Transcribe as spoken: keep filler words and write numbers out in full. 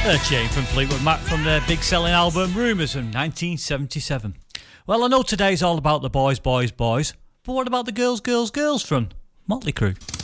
A chain from Fleetwood Mac from their big selling album Rumours from nineteen seventy-seven. Well, I know today's all about the boys, boys, boys, but what about the girls, girls, girls from Motley Crue?